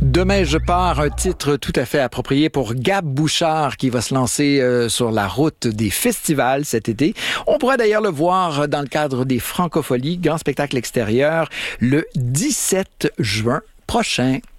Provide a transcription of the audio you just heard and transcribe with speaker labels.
Speaker 1: Demain, je pars, un titre tout à fait approprié pour Gab Bouchard qui va se lancer sur la route des festivals cet été. On pourra d'ailleurs le voir dans le cadre des Francopholies, grand spectacle extérieur, le 17 juin prochain.